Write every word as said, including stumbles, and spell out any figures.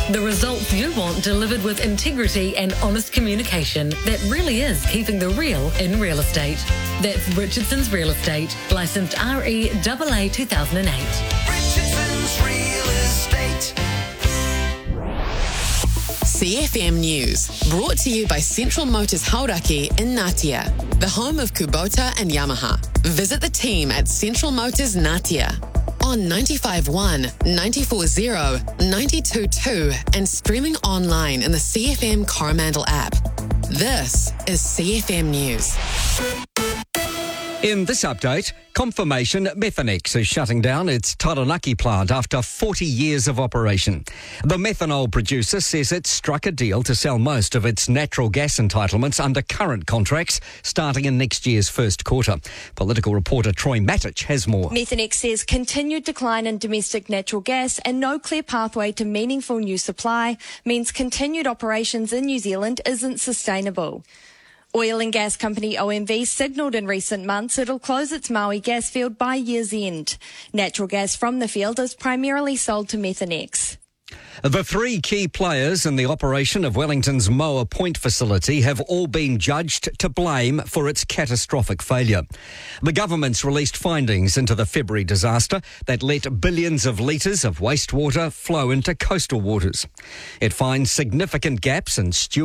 The results you want delivered with integrity and honest communication that really is keeping the real in real estate. That's Richardson's Real Estate, licensed R E A A two thousand eight. Richardson's Real Estate. C F M News, brought to you by Central Motors Hauraki in Ngatea, the home of Kubota and Yamaha. Visit the team at Central Motors Ngatea on ninety-five point one, ninety-four point zero, ninety-two point two and streaming online in the C F M Coromandel app. This is C F M News. In this update, confirmation Methanex is shutting down its Taranaki plant after forty years of operation. The methanol producer says it struck a deal to sell most of its natural gas entitlements under current contracts starting in next year's first quarter. Political reporter Troy Matic has more. Methanex says continued decline in domestic natural gas and no clear pathway to meaningful new supply means continued operations in New Zealand isn't sustainable. Oil and gas company O M V signalled in recent months it'll close its Maui gas field by year's end. Natural gas from the field is primarily sold to Methanex. The three key players in the operation of Wellington's Moa Point facility have all been judged to blame for its catastrophic failure. The government's released findings into the February disaster that let billions of litres of wastewater flow into coastal waters. It finds significant gaps in stewardship